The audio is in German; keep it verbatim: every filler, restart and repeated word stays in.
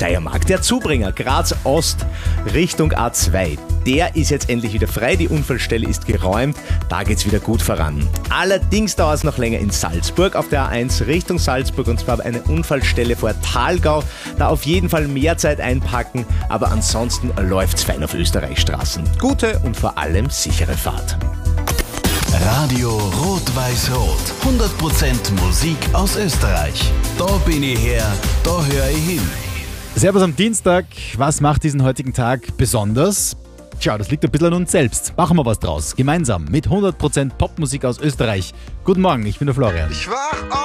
Steiermark. Der Zubringer Graz Ost Richtung A zwei, der ist jetzt endlich wieder frei. Die Unfallstelle ist geräumt. Da geht's wieder gut voran. Allerdings dauert es noch länger in Salzburg auf der A eins Richtung Salzburg, und zwar eine Unfallstelle vor Thalgau. Da auf jeden Fall mehr Zeit einpacken, aber ansonsten läuft's fein auf Österreichstraßen. Gute und vor allem sichere Fahrt. Radio Rot-Weiß-Rot. hundert Prozent Musik aus Österreich. Da bin ich her, da höre ich hin. Servus am Dienstag. Was macht diesen heutigen Tag besonders? Tja, das liegt ein bisschen an uns selbst. Machen wir was draus. Gemeinsam mit hundert Prozent Popmusik aus Österreich. Guten Morgen, ich bin der Florian. Ich wach